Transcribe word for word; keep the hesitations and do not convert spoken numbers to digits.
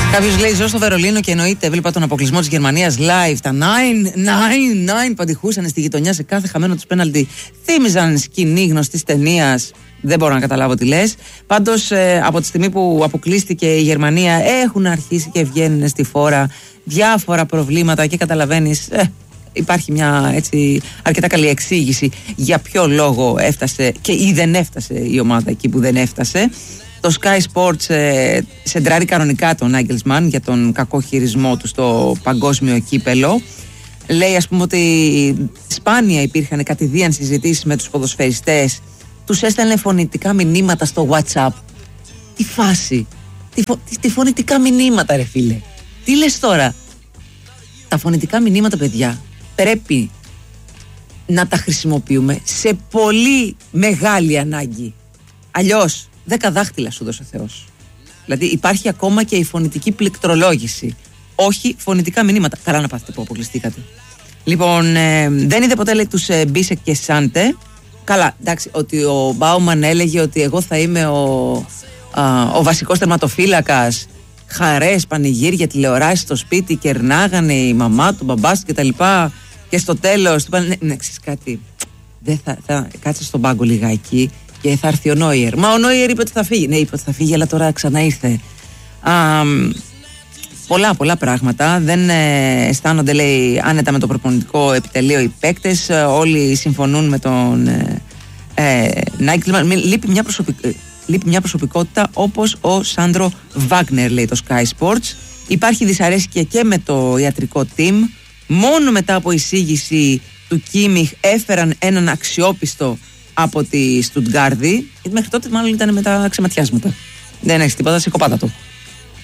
Κάποιος λέει: ζω στο Βερολίνο και εννοείται. Έβλεπα τον αποκλεισμό της Γερμανίας live. Τα nine nine nine παντηχούσαν στη γειτονιά σε κάθε χαμένο τους πέναλτι. Θύμιζαν σκηνή γνωστής ταινίας. Δεν μπορώ να καταλάβω τι λες. Πάντως, ε, από τη στιγμή που αποκλείστηκε η Γερμανία, έχουν αρχίσει και βγαίνουν στη φόρα διάφορα προβλήματα και καταλαβαίνεις. Ε, Υπάρχει μια έτσι αρκετά καλή εξήγηση για ποιο λόγο έφτασε και ή δεν έφτασε η ομάδα εκεί που δεν έφτασε. Το Sky Sports ε, σεντράρει κανονικά τον Nagelsmann για τον κακό χειρισμό του στο παγκόσμιο κύπελο. Λέει ας πούμε ότι σπάνια υπήρχαν κατηδίαν συζητήσεις με τους ποδοσφαιριστές. Τους έστελνε φωνητικά μηνύματα στο WhatsApp. Τι φάση, τι, φω, τι, τι φωνητικά μηνύματα ρε φίλε. Τι λες τώρα. Τα φωνητικά μηνύματα παιδιά πρέπει να τα χρησιμοποιούμε σε πολύ μεγάλη ανάγκη. Αλλιώς δέκα δάχτυλα σου δώσε ο Θεός. Δηλαδή υπάρχει ακόμα και η φωνητική πληκτρολόγηση. Όχι φωνητικά μηνύματα. Καλά να πάθετε που αποκλειστήκατε. Λοιπόν, ε, δεν είδε ποτέ λέει τους ε, Μπίσεκ και Σάντε. Καλά, εντάξει, ότι ο Μπάουμαν έλεγε ότι εγώ θα είμαι ο, α, ο βασικός τερματοφύλακας. Χαρές, πανηγύρια, τηλεοράσεις στο σπίτι, κερνάγανε η μαμά του, μπαμπάς του κτλ. Και στο τέλος του είπαν: ναι, ναι, ξέρεις κάτι. Δεν θα, θα κάτσε στον πάγκο λιγάκι και θα έρθει ο Νόιερ. Μα ο Νόιερ είπε ότι θα φύγει. Ναι, είπε ότι θα φύγει, αλλά τώρα ξανά ήρθε. Α, πολλά, πολλά πράγματα. Δεν ε, αισθάνονται, λέει, άνετα με το προπονητικό επιτελείο οι παίκτες. Ε, όλοι συμφωνούν με τον ε, ε, Nagelsmann. Λείπει μια προσωπική. Λείπει μια προσωπικότητα όπως ο Σάντρο Βάγνερ, λέει το Sky Sports. Υπάρχει δυσαρέσκεια και με το ιατρικό team. Μόνο μετά από εισήγηση του Κίμιχ έφεραν έναν αξιόπιστο από τη Στουτγκάρδη. Μέχρι τότε μάλλον ήταν με τα ξεματιάσματα. Δεν έχει τίποτα, σε κοπάτα του.